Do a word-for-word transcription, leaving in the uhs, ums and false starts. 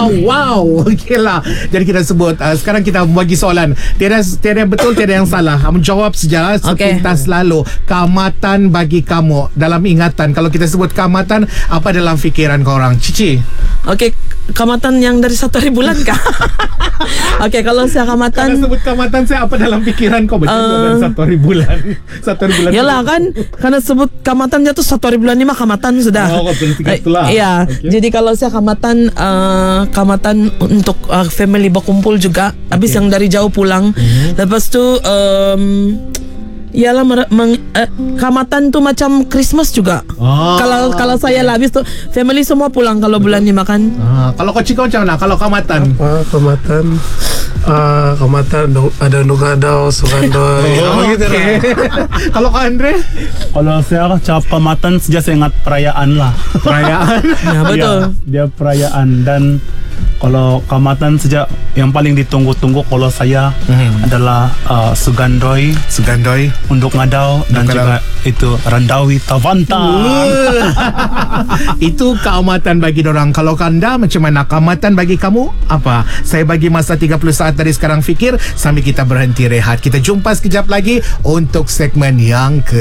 Wow, wow. Okey lah. Jadi kita sebut uh, sekarang kita bagi soalan. Tiada tiada betul, tiada yang salah. Kamu jawab saja sepintas lalu. Keamatan bagi kamu dalam ingatan. Kalau kita sebut keamatan, apa dalam fikiran korang? Cici. Okey, keamatan yang dari satu hari bulan kah? Okey, kalau saya keamatan, Kalau sebut keamatan, saya apa dalam fikiran kau? Betul uh, dari satu hari bulan. Satu hari bulan. Yalah kan, karena sebut keamatannya tu satu hari bulan ni mah keamatan sudah. Oh, tiga itulah. Iya. Okay. Jadi kalau saya keamatan, uh, keamatan untuk uh, family berkumpul juga. Habis Okay. yang dari jauh pulang. Mm-hmm. Lepas tu um, ialah mer- meng, uh, keamatan tu macam Christmas juga. Oh. Kalau kalau saya lah habis tu family semua pulang kalau bulan ni makan. Ah, kalau kau Ciko macam mana? Kalau keamatan? Apa keamatan? Ah, keamatan do- ada nugadao, sugandoi. Oh, gitu okay. Kalau kau Andre? Kalau saya cakap keamatan saja saya ingat perayaan lah. Perayaan. Ya betul. Ya, dia perayaan. Dan kalau keamatan saja yang paling ditunggu-tunggu kalau saya Hmm. adalah uh, sugandoi Sugandoi. untuk ngadau dan Untuk juga ngadau. itu randawi tavanta. Itu keamatan bagi dorang. Kalau kanda macam mana? Keamatan bagi kamu apa? Saya bagi masa tiga puluh saat dari sekarang fikir sambil kita berhenti rehat. Kita jumpa sekejap lagi untuk segmen yang ke